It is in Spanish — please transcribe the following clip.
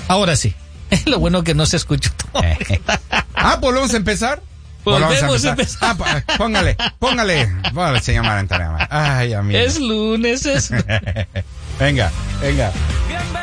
Ahora sí. Lo bueno que no se escuchó todo. ¿Volvemos a empezar? Volvemos a empezar. Póngale, señor Marantana. Ay, amigo. Es lunes. Venga.